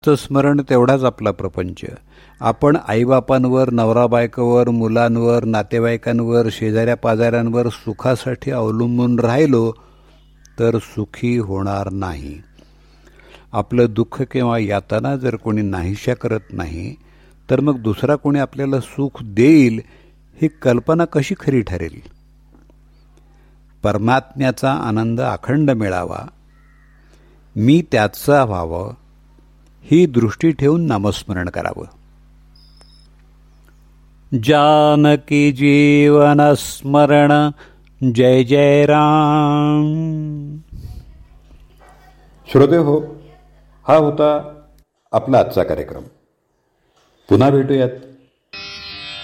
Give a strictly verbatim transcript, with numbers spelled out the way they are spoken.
स्मरण तेवढाच आपला प्रपंच. आपण आईबापांवर, नवरा बायकोवर, मुलांवर, नातेवाईकांवर, शेजाऱ्या पाजाऱ्यांवर सुखासाठी अवलंबून राहिलो तर सुखी होणार नाही. आपलं दुःख किंवा यातना जर कोणी नाहीशा करत नाही तर मग दुसरा कोणी आपल्याला सुख देईल ही कल्पना कशी खरी ठरेल. परमात्म्याचा आनंद अखंड मिळावा, मी त्याचा व्हावं, ही दृष्टी ठेवून नामस्मरण करावं. जानकी जीवन स्मरण जय जय राम. श्रोते हो, हा होता आपला आजचा कार्यक्रम. पुन्हा भेटूयात